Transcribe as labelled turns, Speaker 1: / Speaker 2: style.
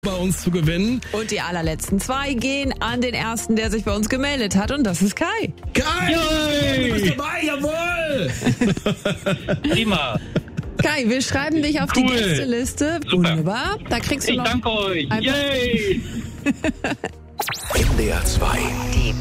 Speaker 1: bei uns zu gewinnen.
Speaker 2: Und die allerletzten 2 gehen an den ersten, der sich bei uns gemeldet hat, und das ist Kai.
Speaker 1: Kai! Du bist dabei, jawohl!
Speaker 3: Prima.
Speaker 2: Kai, wir schreiben dich auf die Gästeliste. Wunderbar. Da kriegst du
Speaker 3: Ich
Speaker 2: noch
Speaker 3: danke euch. Yay!
Speaker 4: NDR 2.
Speaker 5: Die